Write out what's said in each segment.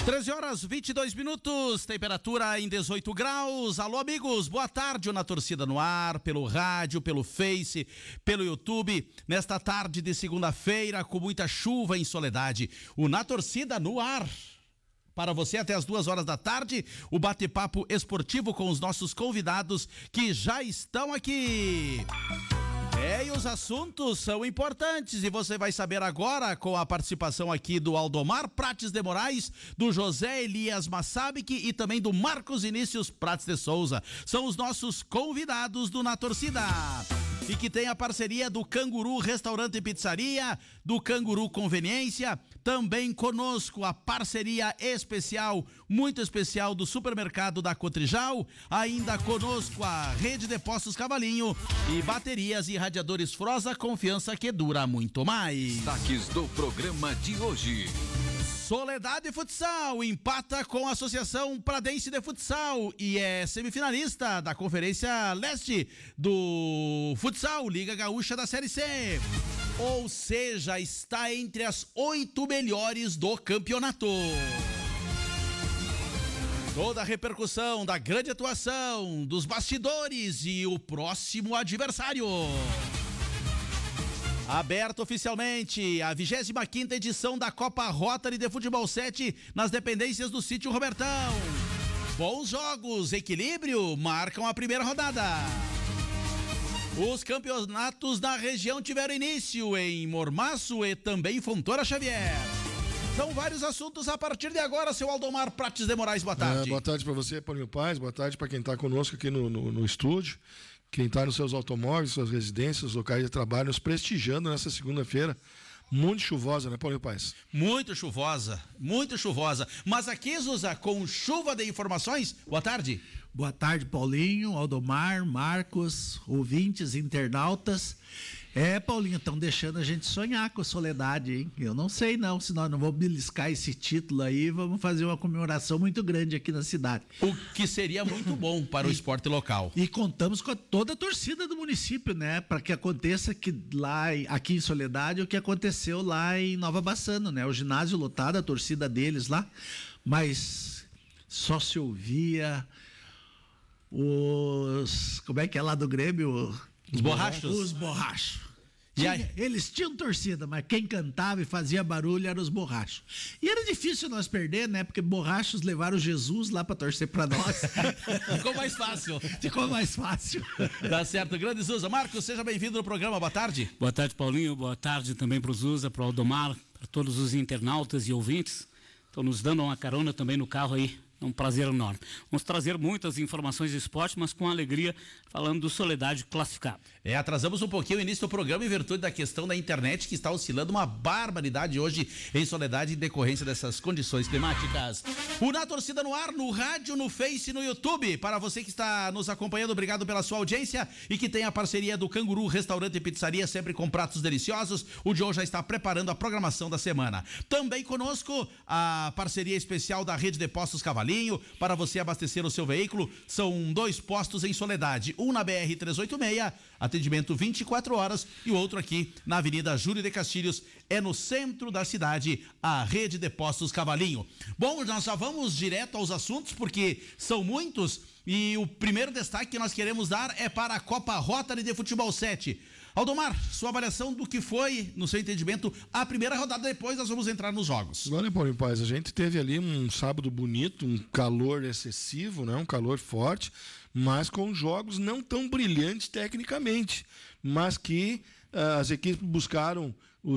13h22, temperatura em 18 graus. Alô, amigos, boa tarde. Na Torcida no ar, pelo rádio, pelo Face, pelo YouTube. Nesta tarde de segunda-feira, com muita chuva em Soledade. O Na Torcida no ar. Para você até as 2 horas da tarde, o bate-papo esportivo com os nossos convidados que já estão aqui. E os assuntos são importantes e você vai saber agora com a participação aqui do Aldomar Prates de Moraes, do José Elias Massabic e também do Marcos Vinícius Prates de Souza. São os nossos convidados do Na Torcida. E que tem a parceria do Canguru Restaurante e Pizzaria, do Canguru Conveniência, também conosco a parceria especial, muito especial do Supermercado da Cotrijal, ainda conosco a Rede de Postos Cavalinho e baterias e radiadores Frosa, confiança que dura muito mais. Destaques do programa de hoje. Soledade Futsal empata com a Associação Pradense de Futsal e é semifinalista da Conferência Leste do Futsal, Liga Gaúcha da Série C. Ou seja, está entre as 8 melhores do campeonato. Toda a repercussão da grande atuação, dos bastidores e o próximo adversário. Aberta oficialmente a 25ª edição da Copa Rotary de Futebol 7 nas dependências do Sítio Robertão. Bons jogos, equilíbrio, marcam a primeira rodada. Os campeonatos da região tiveram início em Mormaço e também Fontoura Xavier. São vários assuntos a partir de agora, seu Aldomar Prates de Moraes, boa tarde. Boa tarde para você, Paulinho Paz, boa tarde para quem está conosco aqui no estúdio. Quem está nos seus automóveis, suas residências, locais de trabalho, nos prestigiando nessa segunda-feira. Muito chuvosa, né, Paulinho Paes? Muito chuvosa. Mas aqui, Zuza, com chuva de informações, boa tarde. Boa tarde, Paulinho, Aldomar, Marcos, ouvintes, internautas. Paulinho, estão deixando a gente sonhar com a Soledade, hein? Eu não sei não, se nós não vamos beliscar esse título aí, vamos fazer uma comemoração muito grande aqui na cidade. O que seria muito bom para o esporte local. E contamos com toda a torcida do município, né? Para que aconteça aqui em Soledade o que aconteceu lá em Nova Bassano, né? O ginásio lotado, a torcida deles lá, mas só se ouvia como é que é lá do Grêmio? Os borrachos. Os borrachos. Eles tinham torcida, mas quem cantava e fazia barulho eram os borrachos. E era difícil nós perder, né? Porque borrachos levaram Jesus lá pra torcer pra nós. Ficou mais fácil. Tá certo. Grande Zuza. Marcos, seja bem-vindo no programa. Boa tarde. Boa tarde, Paulinho. Boa tarde também pro Zuza, pro Aldomar, para todos os internautas e ouvintes. Estão nos dando uma carona também no carro aí. É um prazer enorme. Vamos trazer muitas informações de esporte, mas com alegria, falando do Soledade classificado. Atrasamos um pouquinho o início do programa em virtude da questão da internet, que está oscilando uma barbaridade hoje em Soledade em decorrência dessas condições climáticas. O Na Torcida no ar, no rádio, no Face e no YouTube. Para você que está nos acompanhando, obrigado pela sua audiência e que tem a parceria do Canguru Restaurante e Pizzaria, sempre com pratos deliciosos. O Joe já está preparando a programação da semana. Também conosco a parceria especial da Rede de Postos Cavalinho, para você abastecer o seu veículo. São 2 postos em Soledade, um na BR-386, atendimento 24 horas, e o outro aqui na Avenida Júlio de Castilhos, é no centro da cidade, a Rede de Postos Cavalinho. Bom, nós já vamos direto aos assuntos, porque são muitos, e o primeiro destaque que nós queremos dar é para a Copa Rotary de Futebol 7. Aldomar, sua avaliação do que foi, no seu entendimento, a primeira rodada, depois nós vamos entrar nos jogos. Olha, Paulinho Paz, a gente teve ali um sábado bonito, um calor excessivo, né? Um calor forte, mas com jogos não tão brilhantes tecnicamente, mas que as equipes buscaram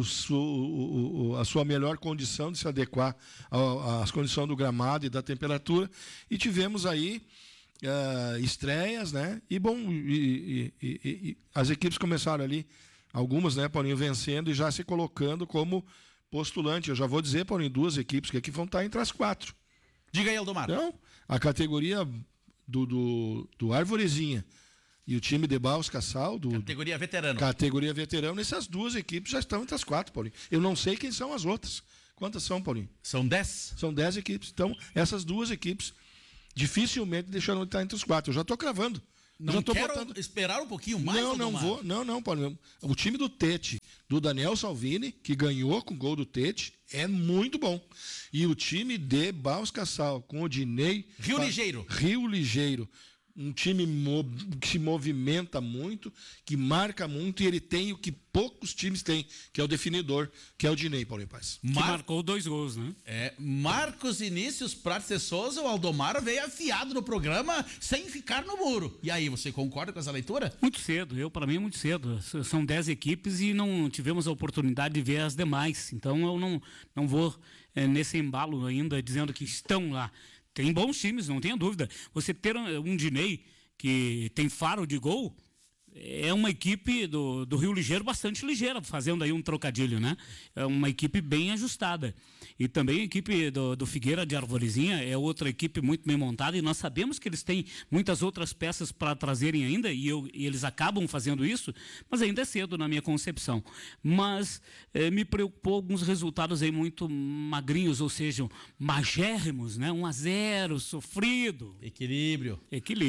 a sua melhor condição de se adequar às condições do gramado e da temperatura, e tivemos aí estreias, né? E bom, as equipes começaram ali, algumas, né, Paulinho, vencendo e já se colocando como postulante. Eu já vou dizer, Paulinho, 2 equipes que aqui vão estar entre as 4. Diga aí, Aldomar. Então, a categoria do Arvorezinha e o time de Baus Cassal, categoria veterano. Categoria veterano, essas 2 equipes já estão entre as 4, Paulinho. Eu não sei quem são as outras. Quantas são, Paulinho? São 10. São 10 equipes. Então, essas 2 equipes dificilmente deixaram de estar entre os 4. Eu já estou cravando. Não já tô quero botando... esperar um pouquinho mais? Não vou. Não, Paulinho. O time do Tete, do Daniel Salvini, que ganhou com o gol do Tete, é muito bom. E o time de Barros Cassal, com o Dinei... Rio Ligeiro. Um time que se movimenta muito, que marca muito, e ele tem o que poucos times têm, que é o definidor, que é o Dinei, Paulinho Paz. Que marcou 2 gols, né? Marcos Vinícius Prates de Souza, o Aldomar veio afiado no programa sem ficar no muro. E aí, você concorda com essa leitura? Muito cedo, para mim é muito cedo. São 10 equipes e não tivemos a oportunidade de ver as demais. Então eu não vou nesse embalo ainda dizendo que estão lá. Tem bons times, não tenha dúvida. Você ter um Dinei que tem faro de gol, é uma equipe do Rio Ligeiro bastante ligeira, fazendo aí um trocadilho, né? É uma equipe bem ajustada. E também a equipe do Figueira de Arvorezinha é outra equipe muito bem montada, e nós sabemos que eles têm muitas outras peças para trazerem ainda, e eles acabam fazendo isso, mas ainda é cedo na minha concepção. Mas me preocupou alguns resultados aí muito magrinhos, ou seja, magérrimos, né? 1-0, sofrido. Equilíbrio,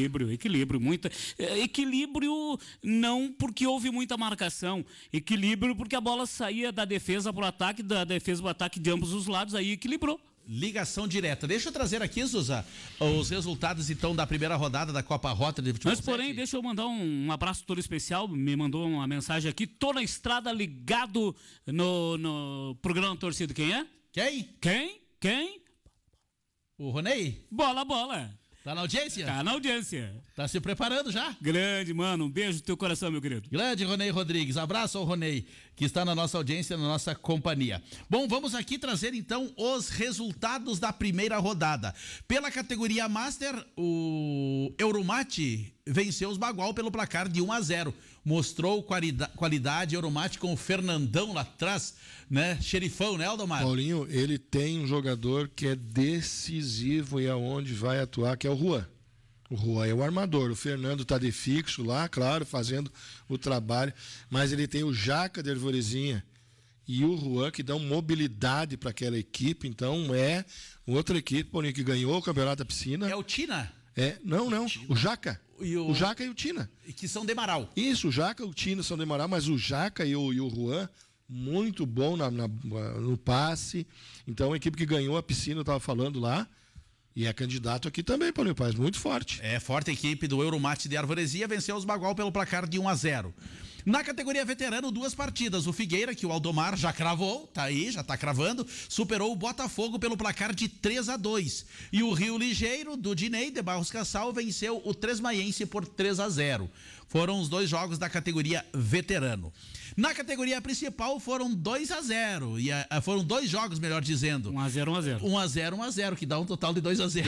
muito. Equilíbrio não porque houve muita marcação, equilíbrio porque a bola saía da defesa para o ataque, da defesa para o ataque de ambos os lados, aí equilibrou. Ligação direta. Deixa eu trazer aqui, Zuza, os resultados então da primeira rodada da Copa Rota de Futebol. Mas porém, deixa eu mandar um abraço todo especial, me mandou uma mensagem aqui, tô na estrada ligado no programa Torcida. Quem é? Quem? O Ronei? Bola. Tá na audiência? Tá na audiência. Tá se preparando já? Grande, mano. Um beijo no teu coração, meu querido. Grande Ronei Rodrigues. Abraço ao Ronei, que está na nossa audiência, na nossa companhia. Bom, vamos aqui trazer então os resultados da primeira rodada. Pela categoria Master, o Euromate venceu os Bagual pelo placar de 1-0. Mostrou qualidade Euromate com o Fernandão lá atrás, né? Xerifão, né, Aldomar? Paulinho, ele tem um jogador que é decisivo e aonde vai atuar, que é o Juan. O Juan é o armador. O Fernando está de fixo lá, claro, fazendo o trabalho, mas ele tem o Jaca de Arvorezinha e o Juan que dão mobilidade para aquela equipe. Então é outra equipe, Paulinho, que ganhou o Campeonato da Piscina. É o Tina? Não, o Jaca. O Jaca e o Tina. Que são de Marau. Isso, o Jaca e o Tina são de Marau, mas o Jaca e o Juan, muito bom no passe. Então, a equipe que ganhou a piscina, eu estava falando lá, e é candidato aqui também, Paulinho Paz, muito forte. É, forte a equipe do Euromate de Arvoresia, venceu os Bagual pelo placar de 1-0. Na categoria veterano, 2 partidas. O Figueira, que o Aldomar já cravou, tá aí, já tá cravando, superou o Botafogo pelo placar de 3-2. E o Rio Ligeiro, do Dinei, de Barros Cassal, venceu o Tresmaiense por 3-0. Foram os 2 jogos da categoria veterano. Na categoria principal foram 2-0. Foram 2 jogos, melhor dizendo. 1-0. 1-0, que dá um total de 2-0.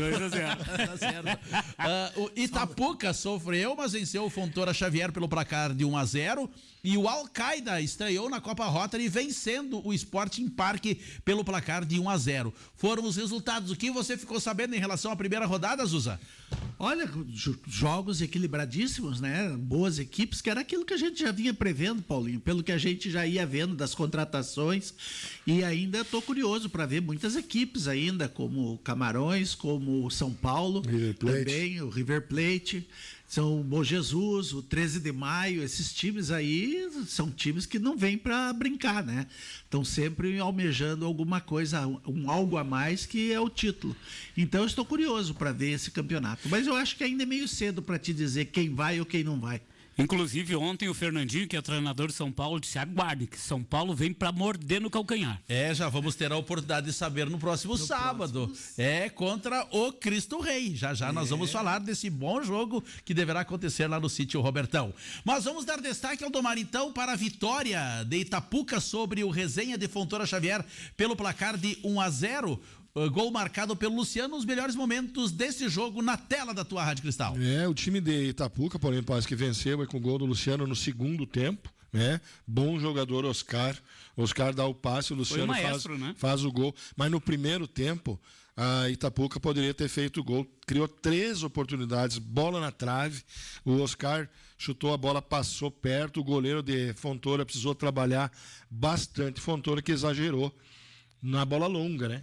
2-0. O Itapuca sofreu, mas venceu o Fontoura Xavier pelo placar de 1-0. E o Al-Qaeda estreou na Copa Rotary, vencendo o Sporting Parque pelo placar de 1-0. Foram os resultados. O que você ficou sabendo em relação à primeira rodada, Zuza? Olha, jogos equilibradíssimos, né? Boas equipes, que era aquilo que a gente já vinha prevendo, Paulinho, pelo que a gente já ia vendo das contratações. E ainda estou curioso para ver muitas equipes ainda, como Camarões, como o São Paulo, River Plate. Também o River Plate, são o Bom Jesus, o 13 de Maio, esses times aí são times que não vêm para brincar, né? Estão sempre almejando alguma coisa, algo a mais, que é o título. Então eu estou curioso para ver esse campeonato, mas eu acho que ainda é meio cedo para te dizer quem vai ou quem não vai. Inclusive, ontem o Fernandinho, que é treinador de São Paulo, disse: aguarde, que São Paulo vem para morder no calcanhar. Já vamos ter a oportunidade de saber no próximo sábado. Contra o Cristo Rei. Já nós vamos falar desse bom jogo que deverá acontecer lá no sítio Robertão. Mas vamos dar destaque, Aldomar, então, para a vitória de Itapuca sobre o Resenha de Fontoura Xavier pelo placar de 1-0. Gol marcado pelo Luciano, os melhores momentos desse jogo na tela da tua Rádio Cristal. O time de Itapuca, porém, parece que venceu com o gol do Luciano no segundo tempo, né? Bom jogador Oscar dá o passe, o Luciano maestro, faz o gol, mas no primeiro tempo a Itapuca poderia ter feito o gol, criou 3 oportunidades, bola na trave, o Oscar chutou a bola, passou perto, o goleiro de Fontoura precisou trabalhar bastante, Fontoura que exagerou na bola longa, né?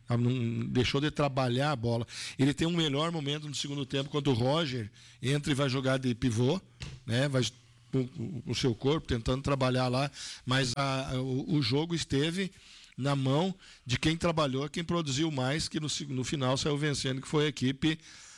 Não deixou de trabalhar a bola. Ele tem um melhor momento no segundo tempo, quando o Roger entra e vai jogar de pivô, né? Vai com o seu corpo tentando trabalhar lá, mas o jogo esteve na mão de quem trabalhou, quem produziu mais, que no final saiu vencendo, que foi a equipe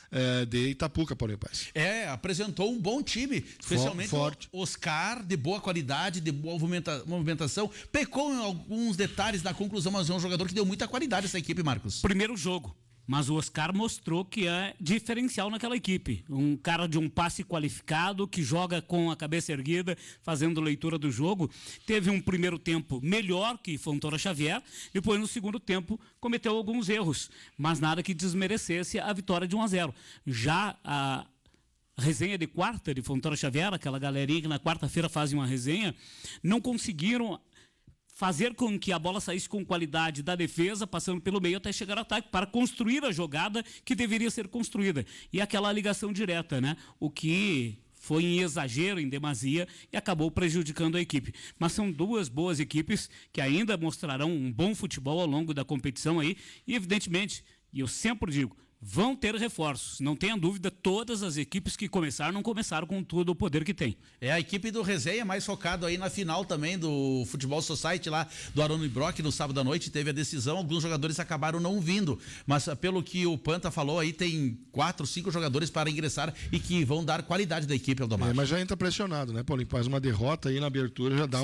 de Itapuca, Paulinho Paz. Apresentou um bom time, especialmente forte. O Oscar, de boa qualidade, de boa movimentação. Pecou em alguns detalhes da conclusão, mas é um jogador que deu muita qualidade essa equipe, Marcos. Primeiro jogo, mas o Oscar mostrou que é diferencial naquela equipe. Um cara de um passe qualificado, que joga com a cabeça erguida, fazendo leitura do jogo. Teve um primeiro tempo melhor que Fontoura Xavier, depois no segundo tempo cometeu alguns erros, mas nada que desmerecesse a vitória de 1-0. Já a resenha de quarta de Fontoura Xavier, aquela galerinha que na quarta-feira fazem uma resenha, não conseguiram fazer com que a bola saísse com qualidade da defesa, passando pelo meio até chegar ao ataque, para construir a jogada que deveria ser construída. E aquela ligação direta, né? O que foi em exagero, em demasia, e acabou prejudicando a equipe. Mas são duas boas equipes que ainda mostrarão um bom futebol ao longo da competição aí, e evidentemente, e eu sempre digo, vão ter reforços, não tenha dúvida, todas as equipes que começaram, não começaram com todo o poder que tem. A equipe do Resenha mais focado aí na final também do Futebol Society lá do Arano Brock no sábado à noite, teve a decisão, alguns jogadores acabaram não vindo, mas pelo que o Panta falou aí, tem 4, 5 jogadores para ingressar e que vão dar qualidade da equipe ao Domar. Mas já entra pressionado, né, Paulinho? Faz uma derrota aí na abertura, já dá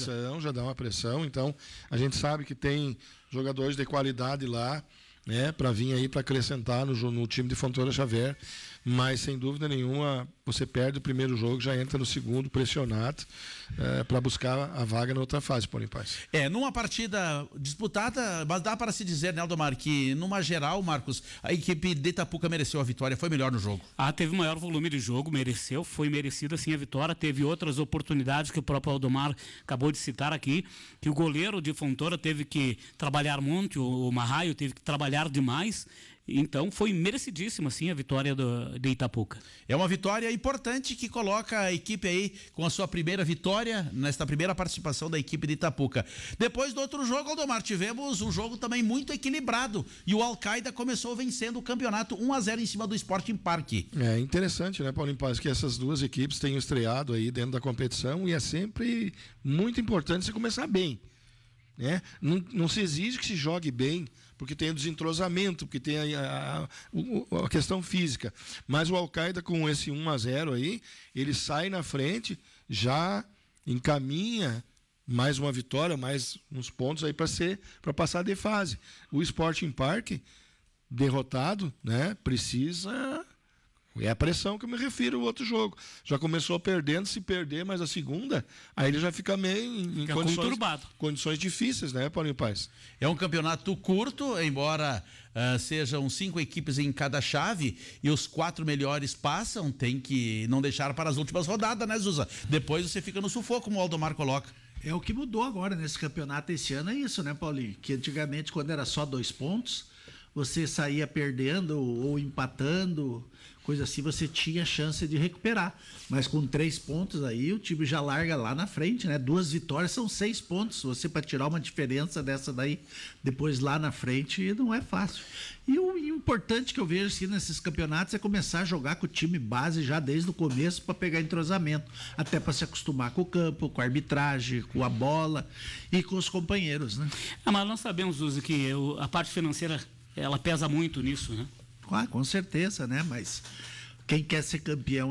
uma pressão, então a gente sabe que tem jogadores de qualidade lá, né, para vir aí para acrescentar no time de Fontoura Xavier, mas sem dúvida nenhuma você perde o primeiro jogo, já entra no segundo pressionado para buscar a vaga na outra fase, Paulinho Paz. Numa partida disputada, mas dá para se dizer, né, Aldomar, que numa geral, Marcos, a equipe de Itapuca mereceu a vitória, foi melhor no jogo. Teve maior volume de jogo, foi merecida sim a vitória, teve outras oportunidades que o próprio Aldomar acabou de citar aqui, que o goleiro de Fontoura teve que trabalhar muito, o Marraio teve que trabalhar demais. Então foi merecidíssima sim a vitória de Itapuca. É uma vitória importante que coloca a equipe aí com a sua primeira vitória nesta primeira participação da equipe de Itapuca. Depois do outro jogo, Aldomar, tivemos um jogo também muito equilibrado e o Al-Qaeda começou vencendo o campeonato 1-0 em cima do Sporting Parque. É interessante, né, Paulinho Paz, que essas duas equipes tenham estreado aí dentro da competição, e é sempre muito importante você começar bem, né? Não se exige que se jogue bem, porque tem o desentrosamento, porque tem a questão física. Mas o Al-Qaeda, com esse 1-0 aí, ele sai na frente, já encaminha mais uma vitória, mais uns pontos aí para passar de fase. O Sporting Parque, derrotado, né, precisa... É a pressão que eu me refiro ao outro jogo. Já começou perdendo, se perder, mas a segunda, aí ele já fica meio em condições difíceis, né, Paulinho Paz? É um campeonato curto, embora sejam 5 equipes em cada chave e os 4 melhores passam, tem que não deixar para as últimas rodadas, né, Zuza? Depois você fica no sufoco, como o Aldomar coloca. É o que mudou agora nesse campeonato esse ano, é isso, né, Paulinho? Que antigamente, quando era só 2 pontos, você saía perdendo ou empatando, coisa assim, você tinha chance de recuperar. Mas com 3 pontos aí, o time já larga lá na frente, né? 2 vitórias são 6 pontos. Você, para tirar uma diferença dessa daí, depois lá na frente, não é fácil. E o importante que eu vejo assim, nesses campeonatos é começar a jogar com o time base já desde o começo para pegar entrosamento. Até para se acostumar com o campo, com a arbitragem, com a bola e com os companheiros, né? Mas nós sabemos, Uzi, que a parte financeira, ela pesa muito nisso, né? Com certeza, né? Mas quem quer ser campeão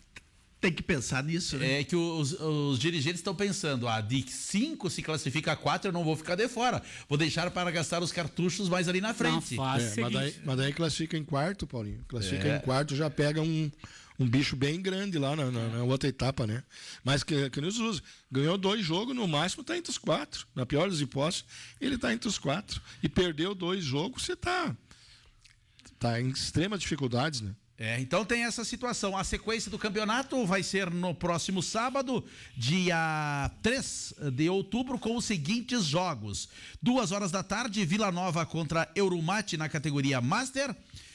tem que pensar nisso, né? É que os dirigentes estão pensando, de 5 se classifica a 4, eu não vou ficar de fora. Vou deixar para gastar os cartuchos mais ali na frente. Mas daí classifica em quarto, Paulinho. Classifica em quarto, já pega um bicho bem grande lá na outra etapa, né? Mas que nos usa. Ganhou 2 jogos, no máximo está entre os 4. Na pior das hipóteses, ele está entre os 4. E perdeu 2 jogos, você está em extremas dificuldades, né? Então tem essa situação. A sequência do campeonato vai ser no próximo sábado, dia 3 de outubro, com os seguintes jogos. 2h da tarde, Vila Nova contra Eurumate na categoria Master.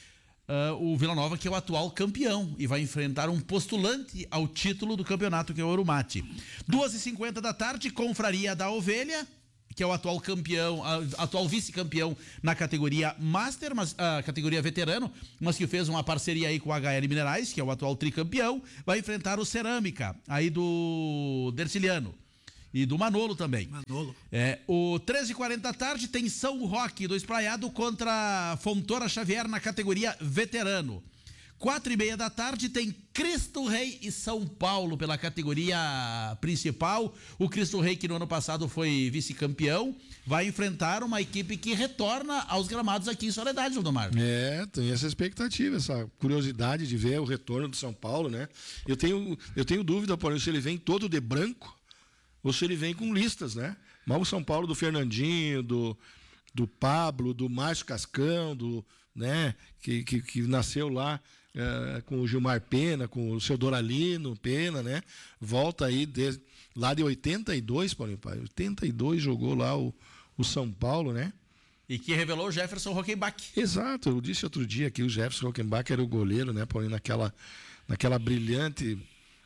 O Vila Nova, que é o atual campeão, e vai enfrentar um postulante ao título do campeonato, que é o Eurumate. 2h50 da tarde, Confraria da Ovelha, que é o atual campeão, atual vice-campeão na categoria Master, categoria veterano, mas que fez uma parceria aí com o HL Minerais, que é o atual tricampeão, vai enfrentar o Cerâmica, aí do Derciliano. E do Manolo também. Manolo. O 13h40 da tarde tem São Roque do Espraiado contra Fontoura Xavier na categoria veterano. 4h30 da tarde tem Cristo Rei e São Paulo pela categoria principal. O Cristo Rei, que no ano passado foi vice-campeão, vai enfrentar uma equipe que retorna aos gramados aqui em Soledade, Valdomar. Tem essa expectativa, essa curiosidade de ver o retorno do São Paulo, né? Eu tenho dúvida, porém, se ele vem todo de branco ou se ele vem com listas, né? Mas o São Paulo do Fernandinho, do Pablo, do Márcio Cascão, né? Que nasceu lá com o Gilmar Pena, com o seu Doralino Pena, né? Volta aí lá de 82, Paulinho Pai. 82 jogou lá o São Paulo, né? E que revelou o Jefferson Rockenbach. Exato, eu disse outro dia que o Jefferson Rockenbach era o goleiro, né, Paulinho, naquela brilhante...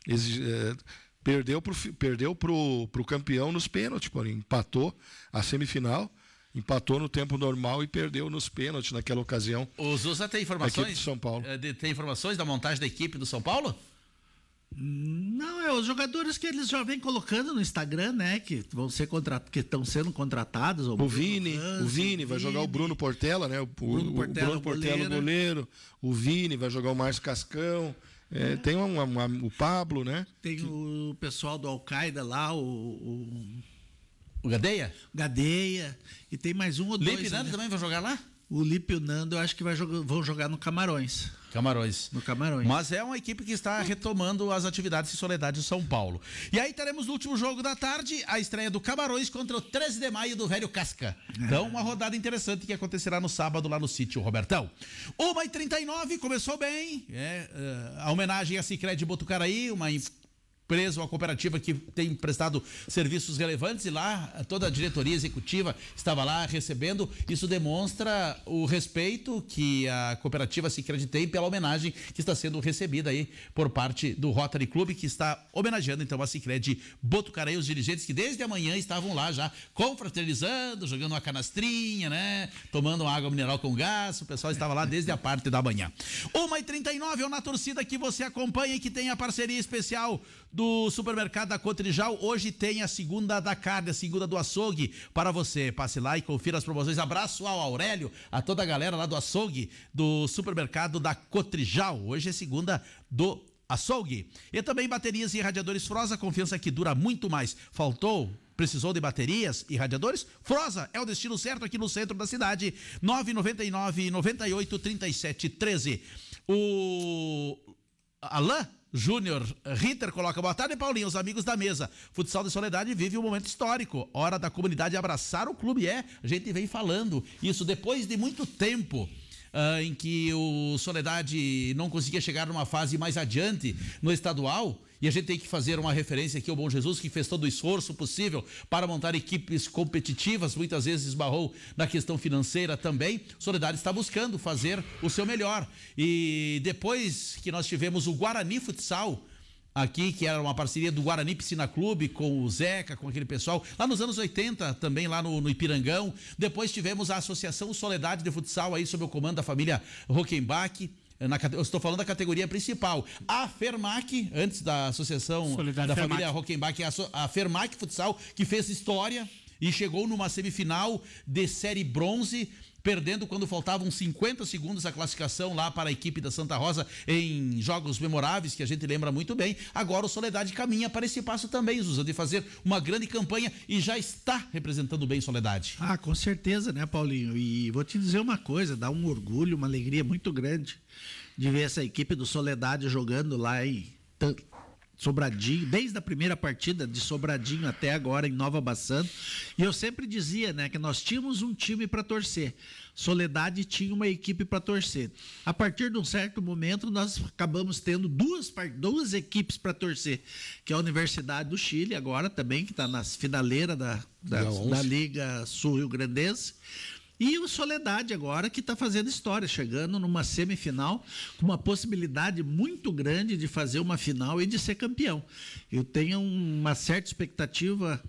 Perdeu pro campeão nos pênaltis, Paulinho. Empatou a semifinal, empatou no tempo normal e perdeu nos pênaltis naquela ocasião. O Zusa tem informações? Da equipe de São Paulo. Tem informações da montagem da equipe do São Paulo? Não, os jogadores que eles já vêm colocando no Instagram, né? Que vão ser que estão sendo contratados. O Vini vai jogar o Bruno Portela, né? O Bruno Portela, goleiro. O Vini vai jogar o Márcio Cascão. Tem o Pablo, né? Tem o pessoal do Al-Qaeda lá, o Gadeia? Gadeia. E tem mais um ou dois. Lipe e Nando também vai jogar lá? O Lipe e o Nando eu acho que vão jogar no Camarões. No Camarões. Mas é uma equipe que está retomando as atividades em Soledade de São Paulo. E aí teremos no último jogo da tarde a estreia do Camarões contra o 13 de maio do Velho Casca. Então, uma rodada interessante que acontecerá no sábado lá no sítio Robertão. 1h39, começou bem. A homenagem a Sicredi Botucaraí, uma empresa, uma cooperativa que tem prestado serviços relevantes, e lá toda a diretoria executiva estava lá recebendo. Isso demonstra o respeito que a cooperativa Sicredi tem pela homenagem que está sendo recebida aí por parte do Rotary Club, que está homenageando então a Sicredi Botucaraí, os dirigentes que desde amanhã estavam lá já confraternizando, jogando uma canastrinha, né? Tomando uma água mineral com gás. O pessoal estava lá desde a parte da manhã. 1h39 é na torcida que você acompanha e que tem a parceria especial do Supermercado da Cotrijal. Hoje tem a segunda da carne, a segunda do açougue para você. Passe lá e confira as promoções. Abraço ao Aurélio, a toda a galera lá do açougue do Supermercado da Cotrijal. Hoje é segunda do açougue. E também baterias e radiadores Frosa, confiança que dura muito mais. Precisou de baterias e radiadores? Frosa é o destino certo aqui no centro da cidade. 999 98 37 13. O Alain Júnior Ritter coloca: boa tarde, Paulinho, os amigos da mesa. Futsal de Soledade vive um momento histórico. Hora da comunidade abraçar o clube. A gente vem falando isso depois de muito tempo em que o Soledade não conseguia chegar numa fase mais adiante no estadual. E a gente tem que fazer uma referência aqui ao Bom Jesus, que fez todo o esforço possível para montar equipes competitivas, muitas vezes esbarrou na questão financeira também. Soledade está buscando fazer o seu melhor. E depois que nós tivemos o Guarani Futsal aqui, que era uma parceria do Guarani Piscina Clube com o Zeca, com aquele pessoal, lá nos anos 80, também lá no Ipirangão. Depois tivemos a Associação Soledade de Futsal, aí sob o comando da família Rockenbach. Eu estou falando da categoria principal. A Fermac, antes da associação da família Rockenbach, a Fermac Futsal, que fez história e chegou numa semifinal de série bronze, perdendo quando faltavam 50 segundos a classificação lá para a equipe da Santa Rosa em jogos memoráveis, que a gente lembra muito bem. Agora o Soledade caminha para esse passo também, Zusa, de fazer uma grande campanha, e já está representando bem Soledade. Com certeza, né, Paulinho? E vou te dizer uma coisa, dá um orgulho, uma alegria muito grande de ver essa equipe do Soledade jogando lá em Sobradinho, desde a primeira partida de Sobradinho até agora em Nova Bassano. E eu sempre dizia, né, que nós tínhamos um time para torcer. Soledade tinha uma equipe para torcer. A partir de um certo momento, nós acabamos tendo duas equipes para torcer, que é a Universidade do Chile, agora também, que está na finaleira da Liga Sul-Rio-Grandense. E o Soledade agora, que está fazendo história, chegando numa semifinal, com uma possibilidade muito grande de fazer uma final e de ser campeão. Eu tenho uma certa expectativa.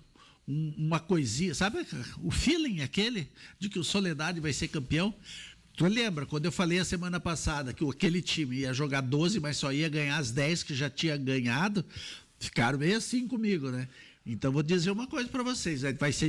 uma coisinha, sabe o feeling aquele de que o Soledade vai ser campeão? Tu lembra, quando eu falei a semana passada que aquele time ia jogar 12, mas só ia ganhar as 10 que já tinha ganhado, ficaram meio assim comigo, né? Então, vou dizer uma coisa para vocês, vai ser